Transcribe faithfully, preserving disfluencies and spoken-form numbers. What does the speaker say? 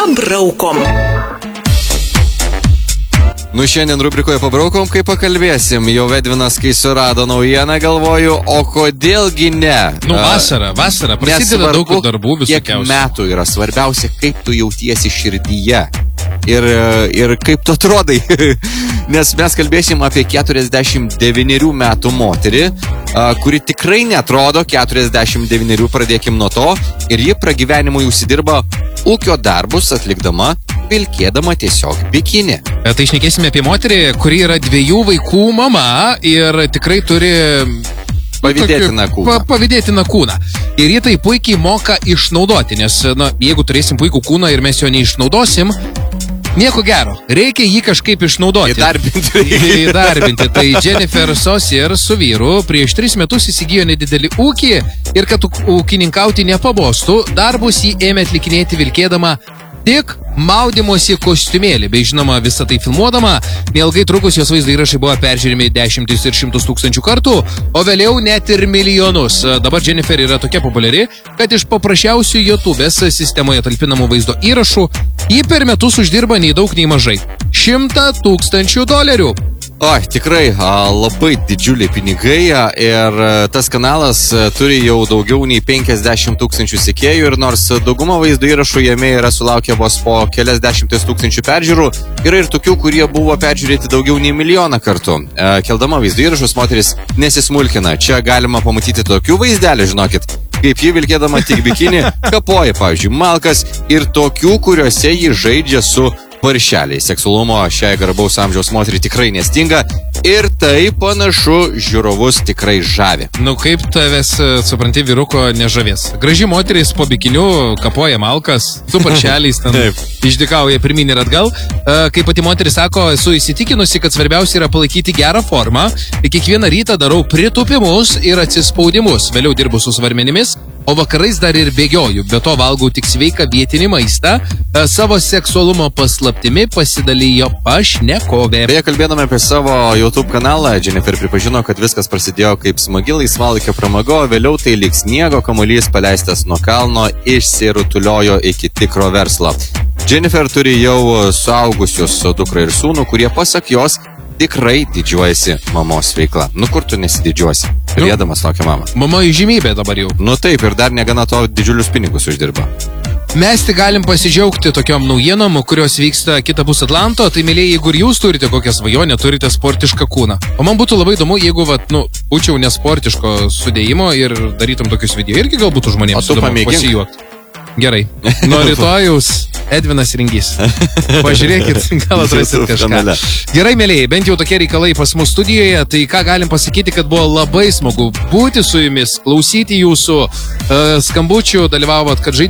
Pabraukom. Nu, šiandien rubrikoje pabraukom, kai pakalbėsim. Jau Edvinas, kai surado naujieną, galvoju, o kodėlgi ne? Nu, vasara, vasara, prasideda daug darbų visokiausių. Kiek metų yra svarbiausia, kaip tu jautiesi širdyje. Ir, ir kaip tu atrodai. Nes mes kalbėsim apie keturiasdešimt devynerių metų moterį, kuri tikrai netrodo keturiasdešimt devynerių, pradėkim nuo to. Ir ji pragyvenimui užsidirba ūkio darbus atlikdama, vilkėdama tiesiog bikini. Tai šnekėsime apie moterį, kuri yra dviejų vaikų mama ir tikrai turi pavydėtiną kūną. Pa, pavydėtiną kūną. Ir ji tai puikiai moka išnaudoti, nes na, jeigu turėsim puikų kūną ir mes jo neišnaudosim, nieko gero. Reikia jį kažkaip išnaudoti. Įdarbinti. Įdarbinti. Tai Jennifer Saucier su vyru prieš tris metus įsigijo nedidelį ūkį ir kad ūkininkauti nepabostų, darbus jį ėmė atlikinėti vilkėdama tik maudymosi kostiumėlį, bei žinoma visą tai filmuodama. Neilgai trukus jos vaizdo įrašai buvo peržiūrimi dešimtis ir šimtus tūkstančių kartų, o vėliau net ir milijonus. Dabar Jennifer yra tokia populiari, kad iš paprasčiausių YouTube'ės sistemoje talpinamų vaizdo įrašų ji per metus uždirba nei daug, nei mažai. Šimtą tūkstančių dolerių. O, tikrai labai didžiuliai pinigai ir tas kanalas turi jau daugiau nei penkiasdešimt tūkstančių sekėjų ir nors dauguma vaizdo įrašų jame yra sulaukę vos po kelias dešimtis tūkstančių peržiūrų, yra ir tokių, kurie buvo peržiūrėti daugiau nei milijoną kartų. Keldama vaizdo įrašus moteris nesismulkina. Čia galima pamatyti tokių vaizdelių, žinokit, kaip ji vilkėdama tik bikini kapoja, pavyzdžiui, malkas ir tokių, kuriuose ji žaidžia su paršeliai. Seksualumo šiai garbaus amžiaus moteriai tikrai nestinga ir tai panašu žiūrovus tikrai žavi. Nu kaip tavęs, supranti, vyruko nežavės. Graži moteris po bikiniu kapoja malkas, su paršeliais ten išdykauja pirmin ir atgal. Kaip pati moteris sako, esu įsitikinusi, kad svarbiausia yra palaikyti gerą formą. Kiekvieną rytą darau pritūpimus ir atsispaudimus. Vėliau dirbu su svarmenimis, o vakarais dar ir bėgioju. Be to valgau tik sveiką vietinį maistą. Savo seksualumo paslaptimi pasidalijo pašnekovė. Beje, kalbėdama apie savo YouTube kanalą, Jennifer pripažino, kad viskas prasidėjo kaip smagi laisvalaikio pramaga, vėliau tai lyg sniego kamuolys paleistas nuo kalno išsirutuliojo iki tikro verslo. Jennifer turi jau suaugusius dukrą ir sūnų, kurie pasak jos tikrai didžiuojasi mamos veikla. Nu kur tu nesididžiuosi, turėdamas tokią mamą? Mama įžymybė dabar jau. Nu taip, ir dar negana to didžiulius pinigus uždirba. Mes tik galim pasidžiaugti tokiom naujienom, kurios vyksta kitapus Atlanto. Tai, mėlyje, jeigu ir jūs turite kokią svajonę, turite sportišką kūną. O man būtų labai įdomu, jeigu, vat, nu, būčiau nesportiško sudėjimo ir darytum tokius video. Irgi galbūt žmonėms įdomu pasijuokti. Gerai. Nuo rytojaus Edvinas Ringys. Pažiūrėkit, gal atrasit kažką. Gerai, mėlyje, bent jau tokie reikalai pas mus studijoje. Tai ką galim pasakyti, kad buvo labai smagu būti su jumis, klausyti jūsų uh, skambučių, dalyvavot, kad žaidžiate.